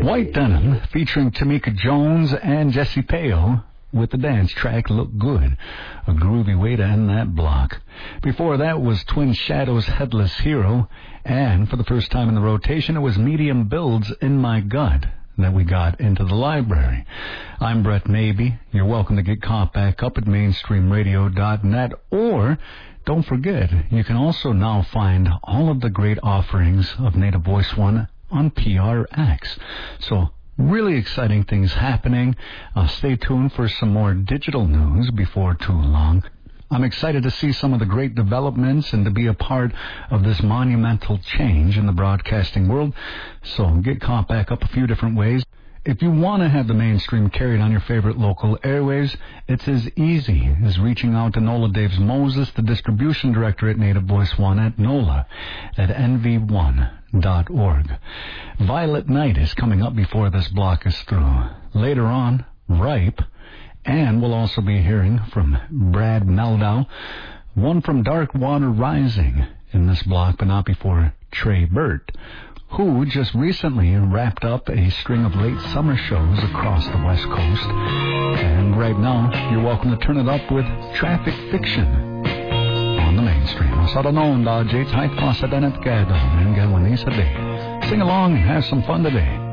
White Denim, featuring Tamika Jones and Jesse Peo, with the dance track Look Good, a groovy way to end that block. Before that was Twin Shadows' Headless Hero, and for the first time in the rotation, it was Medium Build's In My Gut that we got into the library. I'm Brett Mabee. You're welcome to get caught back up at mainstreamradio.net, or don't forget, you can also now find all of the great offerings of Native Voice One on PRX. So, really exciting things happening. Stay tuned for some more digital news before too long. I'm excited to see some of the great developments and to be a part of this monumental change in the broadcasting world. So get caught back up a few different ways. If you want to have the mainstream carried on your favorite local airwaves, it's as easy as reaching out to Nola Daves Moses, the distribution director at Native Voice One at NOLA at nv1.org. Violet Night is coming up before this block is through. Later on, Ripe, and we'll also be hearing from Brad Meldau, one from Dark Water Rising in this block, but not before Trey Burt, who just recently wrapped up a string of late summer shows across the West Coast. And right now, you're welcome to turn it up with Traffic Fiction on the mainstream. Sing along and have some fun today.